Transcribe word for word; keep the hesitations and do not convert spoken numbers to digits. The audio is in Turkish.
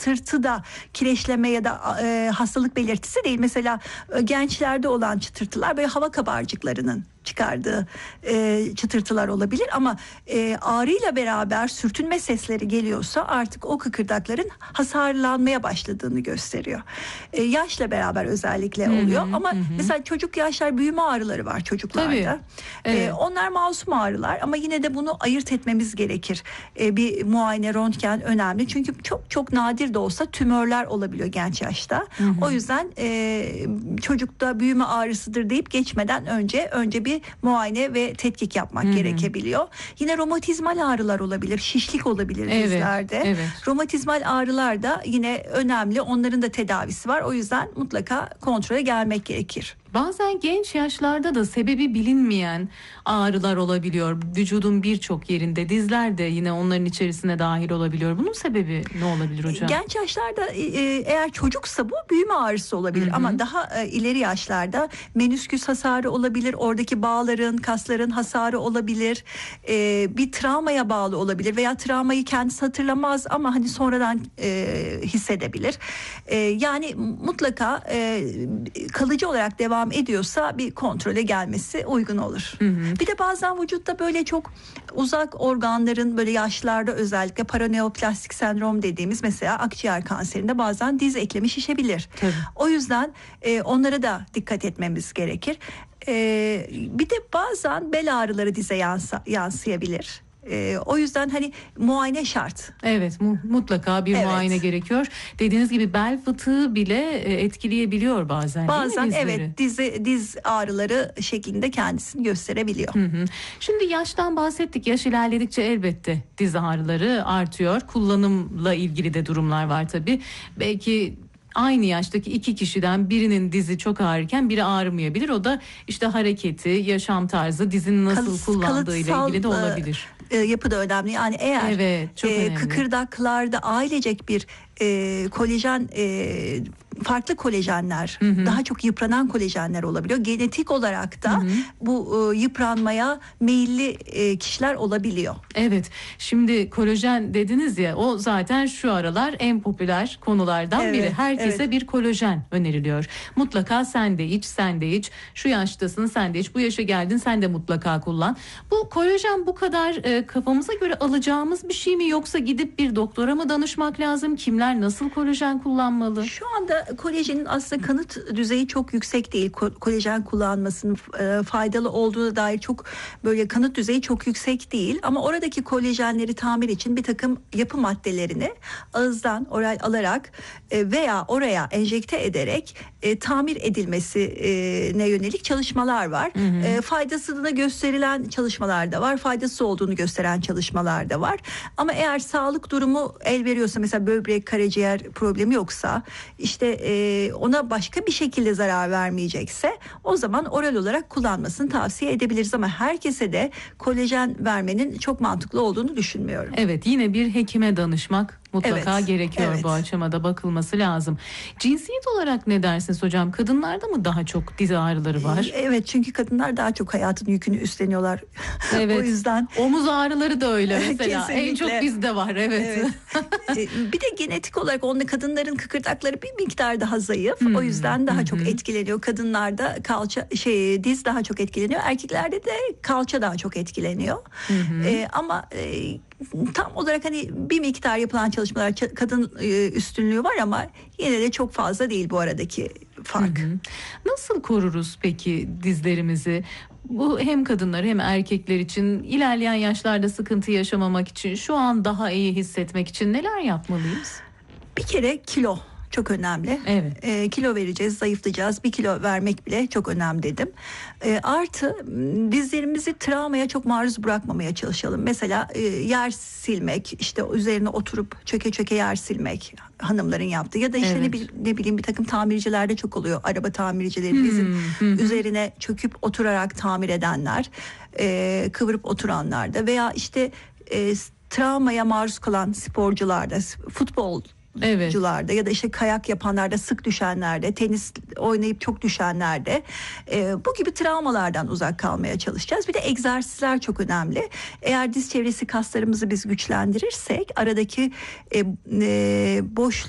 çıtırtı da kireçleme ya da e, hastalık belirtisi değil. Mesela e, gençlerde olan çıtırtılar böyle hava kabarcıklarının çıkardığı e, çıtırtılar olabilir ama e, ağrıyla beraber sürtünme sesleri geliyorsa artık o kıkırdakların hasarlanmaya başladığını gösteriyor. E, yaşla beraber özellikle Hı-hı, oluyor ama hı-hı. mesela çocuk yaşlar büyüme ağrıları var çocuklarda. Tabii, evet. E, onlar masum ağrılar ama yine de bunu ayırt etmemiz gerekir. E, bir muayene, röntgen önemli çünkü çok çok nadir de olsa tümörler olabiliyor genç yaşta. Hı-hı. O yüzden e, çocukta büyüme ağrısıdır deyip geçmeden önce önce bir muayene ve tetkik yapmak Hı-hı. gerekebiliyor. Yine romatizmal ağrılar olabilir, şişlik olabilir evet, dizlerde. Evet. Romatizmal ağrılar da yine önemli. Onların da tedavisi var. O yüzden mutlaka kontrole gelmek gerekir. Bazen genç yaşlarda da sebebi bilinmeyen ağrılar olabiliyor. Vücudun birçok yerinde, dizler de yine onların içerisine dahil olabiliyor. Bunun sebebi ne olabilir hocam? Genç yaşlarda eğer çocuksa bu büyüme ağrısı olabilir. Hı hı. Ama daha ileri yaşlarda menisküs hasarı olabilir. Oradaki bağların, kasların hasarı olabilir. Bir travmaya bağlı olabilir veya travmayı kendisi hatırlamaz ama hani sonradan hissedebilir. Yani mutlaka kalıcı olarak devam ediyorsa bir kontrole gelmesi uygun olur. Hı hı. Bir de bazen vücutta böyle çok uzak organların böyle yaşlarda özellikle paraneoplastik sendrom dediğimiz mesela akciğer kanserinde bazen diz eklemi şişebilir. Tabii. O yüzden e, onlara da dikkat etmemiz gerekir. E, bir de bazen bel ağrıları dize yansa, yansıyabilir. Ee, o yüzden hani muayene şart. Evet, mu- mutlaka bir evet. muayene gerekiyor. Dediğiniz gibi bel fıtığı bile e, etkileyebiliyor bazen. Bazen evet diz diz ağrıları şeklinde kendisini gösterebiliyor. Hı hı. Şimdi yaştan bahsettik. Yaş ilerledikçe elbette diz ağrıları artıyor. Kullanımla ilgili de durumlar var tabii. Belki aynı yaştaki iki kişiden birinin dizi çok ağrırken biri ağrımayabilir. O da işte hareketi, yaşam tarzı, dizinin nasıl Kalıts, kullandığı ile ilgili de olabilir. E, yapı da önemli. Yani eğer evet, çok e, kıkırdaklarda ailecek bir e, kolajen e, farklı kolajenler, hı hı. daha çok yıpranan kolajenler olabiliyor. Genetik olarak da hı hı. bu e, yıpranmaya meyilli e, kişiler olabiliyor. Evet. Şimdi kolajen dediniz ya, o zaten şu aralar en popüler konulardan evet, biri. Herkese evet. bir kolajen öneriliyor. Mutlaka sen de iç, sen de iç. Şu yaştasın, sen de iç. Bu yaşa geldin, sen de mutlaka kullan. Bu kolajen bu kadar e, kafamıza göre alacağımız bir şey mi, yoksa gidip bir doktora mı danışmak lazım? Kimler nasıl kolajen kullanmalı? Şu anda kolajenin aslında kanıt düzeyi çok yüksek değil. Ko- kolajen kullanmasının e, faydalı olduğuna dair çok böyle kanıt düzeyi çok yüksek değil. Ama oradaki kolajenleri tamir için bir takım yapı maddelerini ağızdan oral alarak e, veya oraya enjekte ederek e, tamir edilmesine yönelik çalışmalar var. Hı hı. E, faydasını da gösterilen çalışmalar da var. Faydası olduğunu gösteren çalışmalar da var. Ama eğer sağlık durumu el veriyorsa, mesela böbrek, karaciğer problemi yoksa, işte e, ona başka bir şekilde zarar vermeyecekse, o zaman oral olarak kullanmasını tavsiye edebiliriz. Ama herkese de kolajen vermenin çok mantıklı olduğunu düşünmüyorum. Evet, yine bir hekime danışmak mutlaka evet, gerekiyor. Evet. Bu aşamada bakılması lazım. Cinsiyet olarak ne dersiniz hocam? Kadınlarda mı daha çok diz ağrıları var? Evet, çünkü kadınlar daha çok hayatın yükünü üstleniyorlar. Evet. O yüzden omuz ağrıları da öyle mesela. En çok bizde var. Evet. evet. Bir de genetik olarak onda kadınların kıkırdakları bir miktar daha zayıf. Hmm. O yüzden daha hmm. çok etkileniyor. Kadınlarda kalça şey diz daha çok etkileniyor. Erkeklerde de kalça daha çok etkileniyor. Hmm. Ee, ama e, tam olarak hani bir miktar yapılan çalışmalar kadın üstünlüğü var ama yine de çok fazla değil bu aradaki fark. Hı hı. Nasıl koruruz peki dizlerimizi? Bu hem kadınlar hem erkekler için ilerleyen yaşlarda sıkıntı yaşamamak için, şu an daha iyi hissetmek için neler yapmalıyız? Bir kere kilo çok önemli. Evet. E, kilo vereceğiz, zayıflayacağız. Bir kilo vermek bile çok önemli dedim. E, artı dizlerimizi travmaya çok maruz bırakmamaya çalışalım. Mesela e, yer silmek, işte üzerine oturup çöke çöke yer silmek hanımların yaptığı, ya da işte evet. ne, ne bileyim bir takım tamircilerde çok oluyor. Araba tamircileri hmm. dizin hmm. üzerine çöküp oturarak tamir edenler, e, kıvırıp oturanlar da, veya işte e, travmaya maruz kalan sporcularda, futbol Evet. ya da işte kayak yapanlarda, sık düşenlerde, tenis oynayıp çok düşenlerde e, bu gibi travmalardan uzak kalmaya çalışacağız. Bir de egzersizler çok önemli. Eğer diz çevresi kaslarımızı biz güçlendirirsek, aradaki e, e, boş